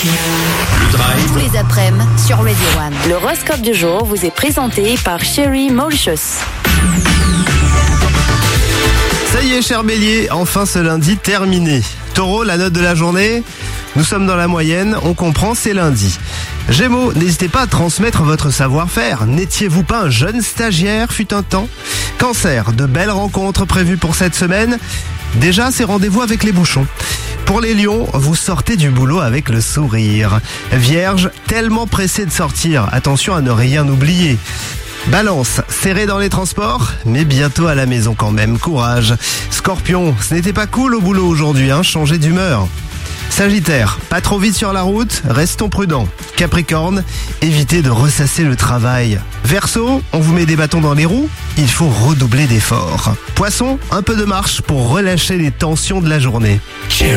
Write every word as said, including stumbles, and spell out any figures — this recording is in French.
Le Drive. Tous les après-midi sur Radio One. L'horoscope du jour vous est présenté par Sherry Mauritius. Ça y est, cher Bélier, enfin ce lundi terminé. Taureau, la note de la journée, nous sommes dans la moyenne, on comprend, c'est lundi. Gémeaux, n'hésitez pas à transmettre votre savoir-faire. N'étiez-vous pas un jeune stagiaire fut un temps? Cancer, de belles rencontres prévues pour cette semaine. Déjà, c'est rendez-vous avec les bouchons. Pour les lions, vous sortez du boulot avec le sourire. Vierge, tellement pressé de sortir, attention à ne rien oublier. Balance, serré dans les transports, mais bientôt à la maison quand même, courage. Scorpion, ce n'était pas cool au boulot aujourd'hui, hein, changez d'humeur. Sagittaire, pas trop vite sur la route, restons prudents. Capricorne, évitez de ressasser le travail. Verseau, on vous met des bâtons dans les roues, il faut redoubler d'efforts. Poisson, un peu de marche pour relâcher les tensions de la journée.